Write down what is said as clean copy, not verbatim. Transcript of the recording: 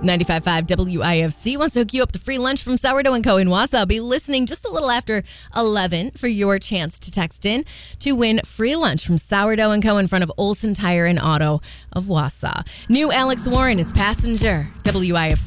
95.5 WIFC wants to hook you up the free lunch from Sourdough & Co. in Wausau. Be listening just a little after 11 for your chance to text in to win free lunch from Sourdough & Co. in front of Olson Tire and Auto of Wausau. New Alex Warren is Passenger, WIFC.